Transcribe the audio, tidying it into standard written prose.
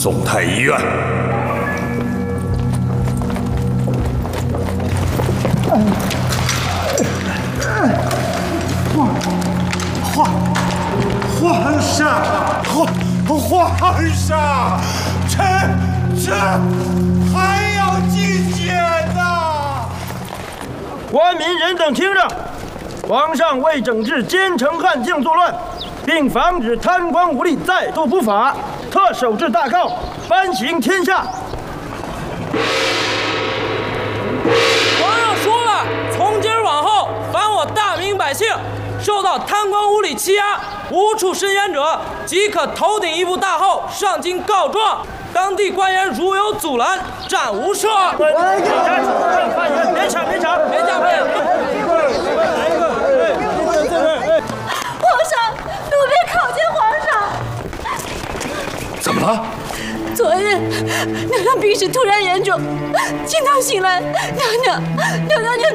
送太医院。 皇上，皇上，这还要进谏呐！ 官民人等听着，皇上为整治奸臣汉将作乱，并防止贪官污吏再度不法，特手制大诰，颁行天下。 皇上说了，从今儿往后，凡我大明百姓受到贪官污吏欺压、无处伸冤者，即可头顶一部大号上京告状。当地官员如有阻拦，斩无赦。 别吵！ 别叫别！ 皇上，奴婢叩见皇上。 怎么了？ 昨日娘娘病势突然严重，今早醒来，娘娘